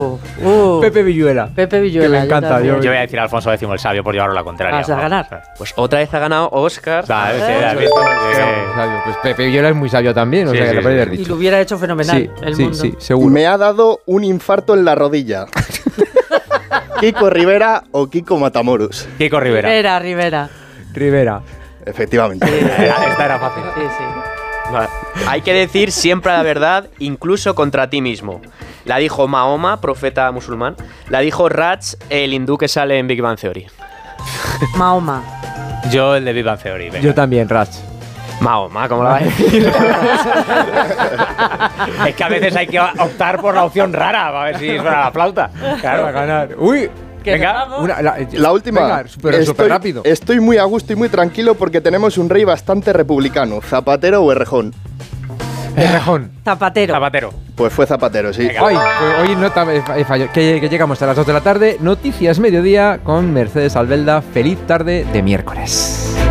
Pepe Villuela. Pepe Villuela. Que me encanta. Yo voy a decir a Alfonso X el Sabio por llevarlo a la contraria. Vas a ganar. Pues otra vez ha ganado Oscar. ¿Sabes? Sí, ¿has visto? Sabio. Pues Pepe Villuela es muy sabio también, o sea que lo podéis haber Y dicho. lo hubiera hecho fenomenal el mundo. Sí, seguro. Me ha dado un infarto en la rodilla. ¿Kiko Rivera o Kiko Matamoros? Kiko Rivera. Rivera. Efectivamente. Esta era fácil. Sí. Vale. Hay que decir siempre la verdad, incluso contra ti mismo. La dijo Mahoma, profeta musulmán. La dijo Raj, el hindú que sale en Big Bang Theory. Mahoma. Yo el de Big Bang Theory. Venga. Yo también, Rach. Mahoma, ¿cómo la vas a decir? Es que a veces hay que optar por la opción rara para ver si suena la flauta. Claro, Para ganar. Uy. venga. La última. Venga, súper rápido. Estoy muy a gusto y muy tranquilo porque tenemos un rey bastante republicano. ¿Zapatero o Errejón? Errejón. Zapatero. Pues fue Zapatero, sí. Venga. Hoy nota fallo. Que llegamos a las 2 de la tarde. Noticias mediodía con Mercedes Albelda. Feliz tarde de miércoles.